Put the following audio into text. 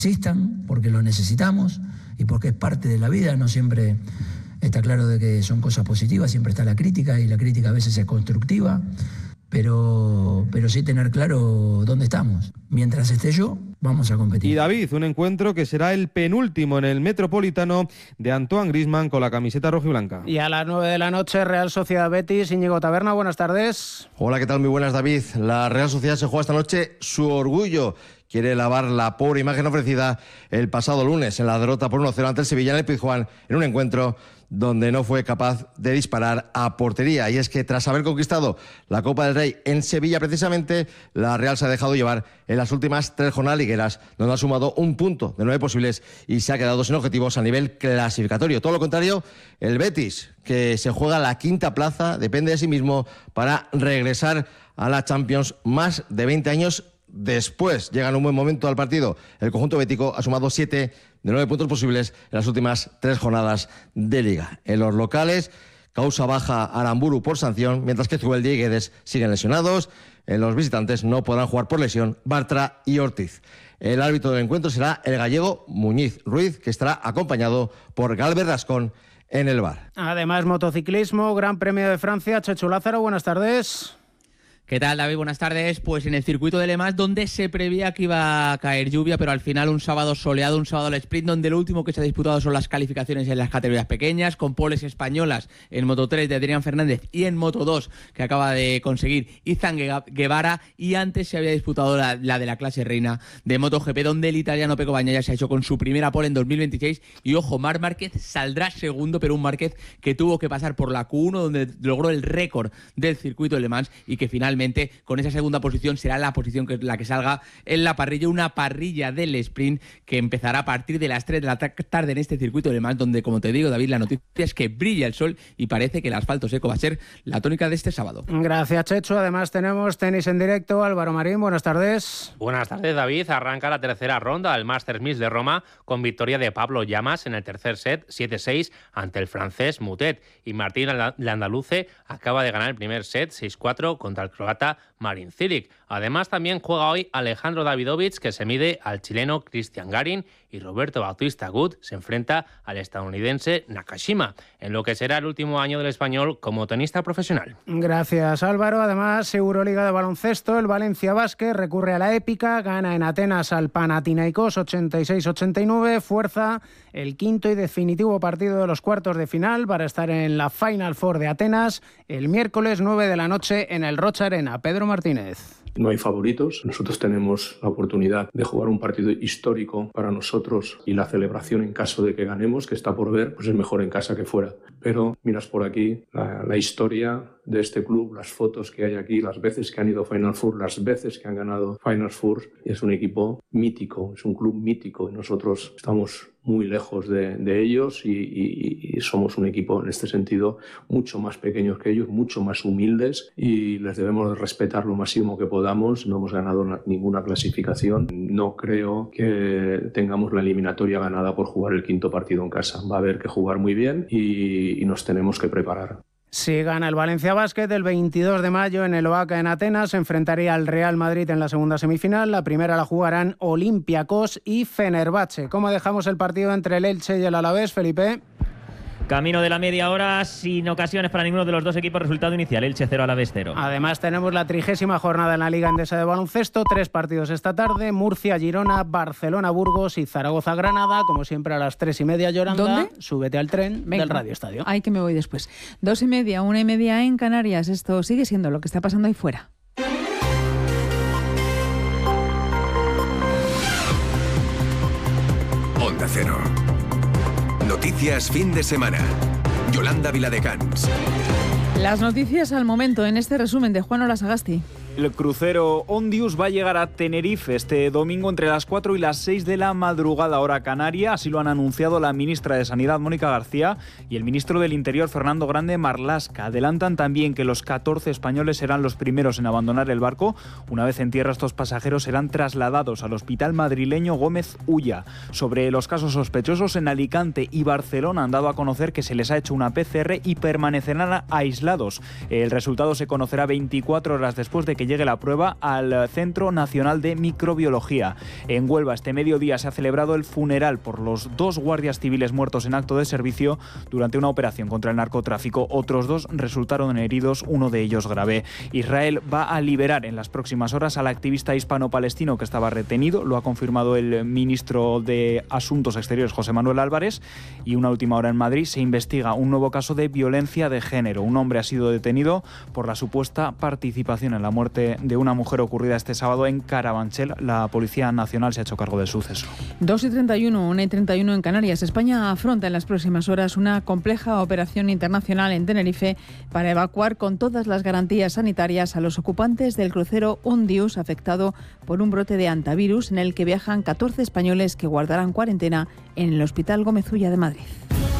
existan, porque lo necesitamos y porque es parte de la vida. No siempre está claro de que son cosas positivas, siempre está la crítica y la crítica a veces es constructiva, pero sí tener claro dónde estamos. Mientras esté yo, vamos a competir. Y David, un encuentro que será el penúltimo en el Metropolitano de Antoine Griezmann con la camiseta rojiblanca. Y a las 9 de la noche, Real Sociedad Betis. Íñigo Taberna, buenas tardes. Hola, ¿qué tal? Muy buenas, David. La Real Sociedad se juega esta noche su orgullo. Quiere lavar la pobre imagen ofrecida el pasado lunes en la derrota por 1-0 ante el Sevilla en el Pizjuán, en un encuentro donde no fue capaz de disparar a portería. Y es que tras haber conquistado la Copa del Rey en Sevilla precisamente, la Real se ha dejado llevar en las últimas 3 jornadas ligueras, donde ha sumado 1 punto de 9 posibles y se ha quedado sin objetivos a nivel clasificatorio. Todo lo contrario, el Betis, que se juega la 5ª plaza, depende de sí mismo para regresar a la Champions más de 20 años después. Llega en un buen momento al partido. El conjunto bético ha sumado 7 de 9 puntos posibles en las últimas 3 jornadas de Liga. En los locales, causa baja Aramburu por sanción, mientras que Zubeldia y Guedes siguen lesionados. En los visitantes no podrán jugar por lesión Bartra y Ortiz. El árbitro del encuentro será el gallego Muñiz Ruiz, que estará acompañado por Galber Rascón en el VAR. Además, motociclismo, Gran Premio de Francia. Chechu Lázaro, buenas tardes. ¿Qué tal, David? Buenas tardes. Pues en el circuito de Le Mans, donde se preveía que iba a caer lluvia, pero al final un sábado soleado, un sábado al sprint, donde lo último que se ha disputado son las calificaciones en las categorías pequeñas, con poles españolas en Moto 3 de Adrián Fernández y en Moto 2, que acaba de conseguir Izan Guevara, y antes se había disputado la de la clase reina de MotoGP, donde el italiano Pecco Bagnaia se ha hecho con su primera pole en 2026, y ojo, Marc Márquez saldrá segundo, pero un Márquez que tuvo que pasar por la Q1, donde logró el récord del circuito de Le Mans, y que finalmente con esa segunda posición será la posición que la que salga en la parrilla, una parrilla del sprint que empezará a partir de las 3 de la tarde en este circuito de Le Mans, donde, como te digo, David, la noticia es que brilla el sol y parece que el asfalto seco va a ser la tónica de este sábado. Gracias, Chechu. Además tenemos tenis en directo. Álvaro Marín, buenas tardes. Buenas tardes, David. Arranca la tercera ronda del Masters 1000 de Roma con victoria de Pablo Llamas en el tercer set, 7-6 ante el francés Mutet, y Martín Landaluce acaba de ganar el primer set, 6-4 contra el croata Marin Cilic. Además, también juega hoy Alejandro Davidovich, que se mide al chileno Cristian Garin, y Roberto Bautista Agut se enfrenta al estadounidense Nakashima, en lo que será el último año del español como tenista profesional. Gracias, Álvaro. Además, Euroliga de baloncesto, el Valencia Basket recurre a la épica, gana en Atenas al Panathinaikos 86-89, fuerza el quinto y definitivo partido de los cuartos de final para estar en la Final Four de Atenas el miércoles 9 de la noche en el Rocha Arena. Pedro Martínez. No hay favoritos, nosotros tenemos la oportunidad de jugar un partido histórico para nosotros, y la celebración en caso de que ganemos, que está por ver, pues es mejor en casa que fuera. Pero miras por aquí la historia de este club, las fotos que hay aquí, las veces que han ido a Final Four, las veces que han ganado Final Four, y es un equipo mítico, es un club mítico, y nosotros estamos muy lejos de ellos y somos un equipo en este sentido mucho más pequeños que ellos, mucho más humildes, y les debemos respetar lo máximo que podamos. No hemos ganado ninguna clasificación, no creo que tengamos la eliminatoria ganada por jugar el quinto partido en casa. Va a haber que jugar muy bien y nos tenemos que preparar. Si gana el Valencia Basket, el 22 de mayo en el Oaca en Atenas se enfrentaría al Real Madrid en la segunda semifinal. La primera la jugarán Olympiacos y Fenerbahce. ¿Cómo dejamos el partido entre el Elche y el Alavés, Felipe? Camino de la media hora, sin ocasiones para ninguno de los dos equipos. Resultado inicial, Elche 0, Alavés 0. Además tenemos la 30ª jornada en la Liga Endesa de baloncesto. 3 partidos esta tarde: Murcia, Girona, Barcelona, Burgos y Zaragoza, Granada. Como siempre a las 3:30, Yolanda. ¿Dónde? Súbete al tren. Venga, del Radio Estadio. Ay, que me voy después. 2:30, 1:30 en Canarias. Esto sigue siendo lo que está pasando ahí fuera. Onda Cero. Noticias fin de semana. Yolanda Viladecans. Las noticias al momento en este resumen de Juan Olasagasti. El crucero Ondius va a llegar a Tenerife este domingo entre las 4 y las 6 de la madrugada, hora canaria. Así lo han anunciado la ministra de Sanidad, Mónica García, y el ministro del Interior, Fernando Grande Marlaska. Adelantan también que los 14 españoles serán los primeros en abandonar el barco. Una vez en tierra, estos pasajeros serán trasladados al hospital madrileño Gómez Ulla. Sobre los casos sospechosos, en Alicante y Barcelona han dado a conocer que se les ha hecho una PCR y permanecerán aislados. El resultado se conocerá 24 horas después de que que llegue la prueba al Centro Nacional de Microbiología. En Huelva, este mediodía se ha celebrado el funeral por los 2 guardias civiles muertos en acto de servicio durante una operación contra el narcotráfico. Otros 2 resultaron heridos, uno de ellos grave. Israel va a liberar en las próximas horas al activista hispano-palestino que estaba retenido. Lo ha confirmado el ministro de Asuntos Exteriores, José Manuel Álvarez. Y una última hora en Madrid, se investiga un nuevo caso de violencia de género. Un hombre ha sido detenido por la supuesta participación en la muerte de una mujer ocurrida este sábado en Carabanchel. La Policía Nacional se ha hecho cargo del suceso. 2:31, 1:31 en Canarias. España afronta en las próximas horas una compleja operación internacional en Tenerife para evacuar con todas las garantías sanitarias a los ocupantes del crucero Ondius, afectado por un brote de hantavirus en el que viajan 14 españoles que guardarán cuarentena en el Hospital Gómez Ulla de Madrid.